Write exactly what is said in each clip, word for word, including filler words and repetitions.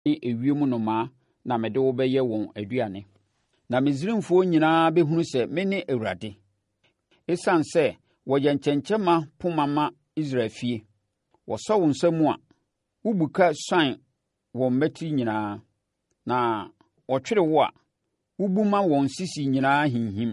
ewiem nnomaa na mede wo bɛyɛ wɔn aduane. Na Misraimfoɔ nyinaa bɛhunu sɛ me ne Awurade. Esiane sɛ wɔyɛ nkyɛnkyɛma poma ma Israel fie. Wɔsɔ wo nsa mu a, wobuka suan wɔn mmati nyinaa. Na wɔtwere wo a, wobu ma wɔn sisi nyinaa hinhim.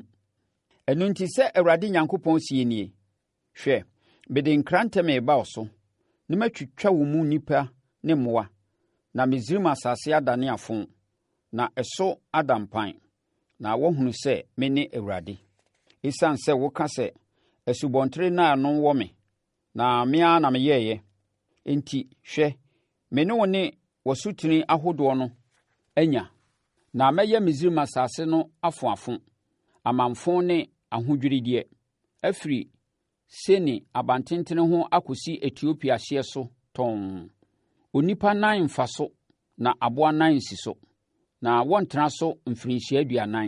Ɛno nti sɛ Awurade Nyankopɔn sie nie, hwɛ, mede nkrantɛm reba wo so, na matwitwa wo mu nnipa ne mmoa, na Misraim asase adane afo, na ɛso ada mpan, na wɔahunu sɛ me ne Awurade. Esiane sɛ woka sɛ, asubɔntere na ano wɔ me, na me ara na meyɛeɛ. Enti, hwɛ, me ne wo ne w'asutene ahodoɔ no anya, na mɛyɛ Misraim asase no afoafo, amamfo ne ahodwiredeɛ, afiri Sene abantentene ho akɔsi Etiopia hyeɛ so tɔnn. Onipa nan mfa so, na aboa nan si so, na wɔntena so mfirinhyia aduanan.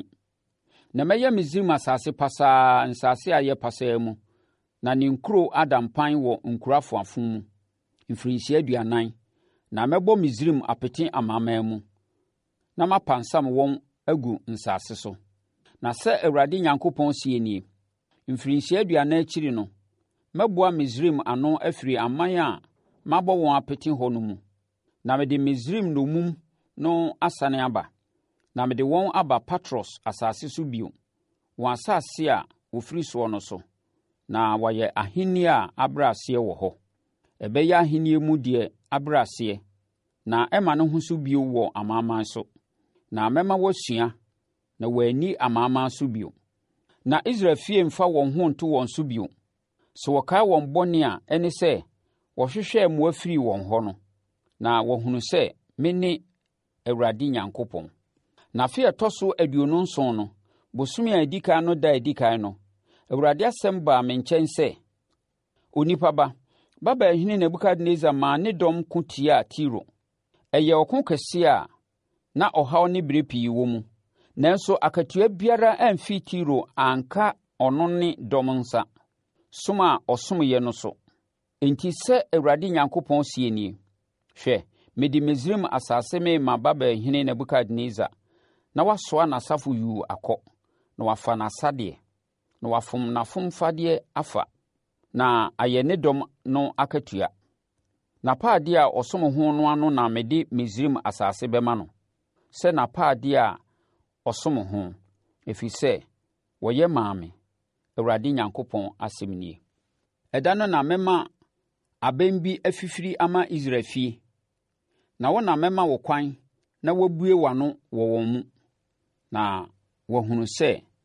Na mɛyɛ Misraim asase pasaa, nsase a yɛ pasaa mu, na ne nkuro ada mpan wɔ nkuro afoafo mu, mfirinhyia aduanan, na mɛbɔ Misraim apete amanaman mu, na mapansam wɔn agu nsase so. Na sɛ Awurade Nyankopɔn sie nie, mfirinhyia aduanan akyiri no, mɛboa Misraim ano afiri aman a mabɔ wɔn apete hɔ no mu, na mede Misraim nnommum no asane aba, na mede wɔn aba Patros asase so bio, wɔn asase a wɔfiri soɔ no so, na wɔyɛ ahenni a abrɛ aseɛ wɔ hɔ. Ɛbɛyɛ ahenni mu deɛ abrɛ aseɛ, na ɛma no ho so bio wɔ amanaman so, na mɛma wɔasua, na wɔanni amanaman so bio. Na Israel fie mfa wɔn ho nto wɔn so bio, sɛ wɔkae wɔn bɔne a ɛne sɛ wɔhwehwɛ mmoa firi wɔn hɔ no, na wɔhunu sɛ me ne Awurade Nyankopɔn. Na afe a ɛtɔ so aduonu nson no, bosome a ɛdi kan no da a ɛdi kan no, Awurade asɛm baa me nkyɛn sɛ, onipa ba, Babilhene Nebukadnessar maa ne dɔm ko tiaa Tiro. Ɛyɛ ɔko kɛseɛ a na ɔhaw ne bere pii wɔ mu, nanso akatua biara amfi Tiro anka ɔno ne dɔm nsa, som a ɔsomyɛ no so. Enti sɛ Awurade Nyankopɔn sie nie, hwɛ, mede Misraim asase me ma Babilhene Nebukadnessar, na wasoa n'asafo yuu akɔ, na wafa n'asadeɛ, na wafom n'afomfadeɛ afa, na ayɛ ne dɔm no akatua. N'apaadeɛ a ɔsom ho no ano na mede Misraim asase bɛma no, sɛ n'apaadeɛ a ɔsom ho, ɛfiri sɛ wɔyɛ maame, Awurade Nyankopɔn asɛm nie. Ɛda no na mɛma abɛn bi afifiri ama Israel fie, na wo na mɛma wo kwan na wabue w'ano wɔ wɔn mu, na wɔahunu sɛ